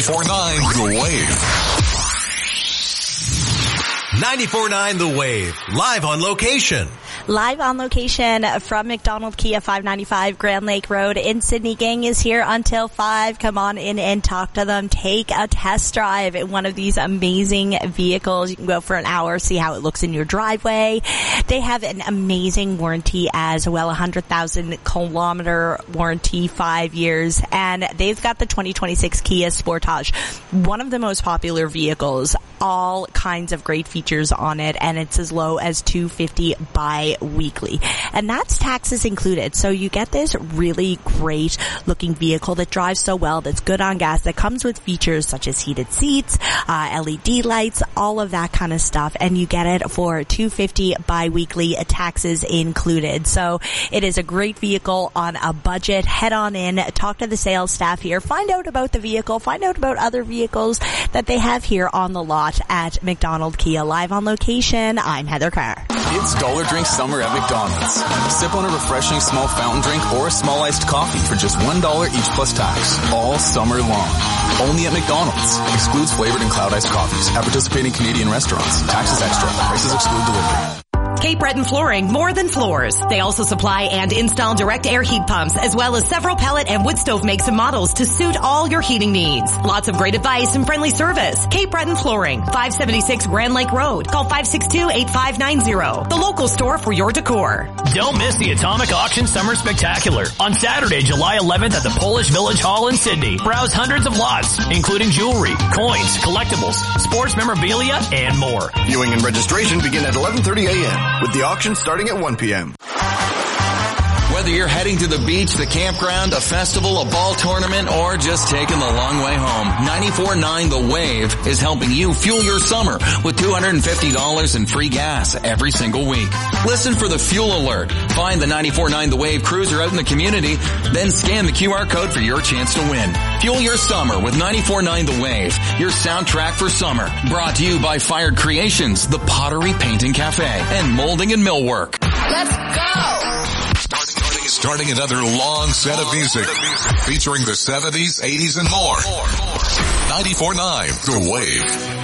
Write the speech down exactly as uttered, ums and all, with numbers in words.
ninety-four point nine The Wave. ninety-four point nine The Wave, live on location. Live on location from McDonald Kia, five ninety-five Grand Lake Road in Sydney. Gang is here until five. Come on in and talk to them. Take a test drive in one of these amazing vehicles. You can go for an hour, see how it looks in your driveway. They have an amazing warranty as well, one hundred thousand kilometer warranty, five years. And they've got the twenty twenty-six Kia Sportage, one of the most popular vehicles, all kinds of great features on it, and it's as low as two hundred fifty dollars bi-weekly. And that's taxes included. So you get this really great looking vehicle that drives so well, that's good on gas, that comes with features such as heated seats, uh, L E D lights, all of that kind of stuff. And you get it for two hundred fifty dollars bi-weekly, taxes included. So it is a great vehicle on a budget. Head on in, talk to the sales staff here, find out about the vehicle, find out about other vehicles that they have here on the lot at McDonald Kia. Live on location, I'm Heather Carr. It's Dollar Drink Summer at McDonald's. Sip on a refreshing small fountain drink or a small iced coffee for just one dollar each plus tax. All summer long. Only at McDonald's. Excludes flavored and cloud iced coffees at participating Canadian restaurants. Taxes extra. Prices exclude delivery. Cape Breton Flooring, more than floors. They also supply and install direct air heat pumps, as well as several pellet and wood stove makes and models to suit all your heating needs. Lots of great advice and friendly service. Cape Breton Flooring, five seventy-six Grand Lake Road. Call five six two, eight five nine zero. The local store for your decor. Don't miss the Atomic Auction Summer Spectacular on Saturday, July eleventh at the Polish Village Hall in Sydney. Browse hundreds of lots, including jewelry, coins, collectibles, sports memorabilia, and more. Viewing and registration begin at eleven thirty a.m. with the auction starting at one p.m. Whether you're heading to the beach, the campground, a festival, a ball tournament, or just taking the long way home, ninety-four point nine The Wave is helping you fuel your summer with two hundred fifty dollars in free gas every single week. Listen for the fuel alert. Find the ninety-four point nine The Wave cruiser out in the community, then scan the Q R code for your chance to win. Fuel your summer with ninety-four point nine The Wave, your soundtrack for summer. Brought to you by Fired Creations, the Pottery Painting Cafe, and Molding and Millwork. Let's go! Starting another long set of music featuring the seventies, eighties, and more. ninety-four point nine The Wave.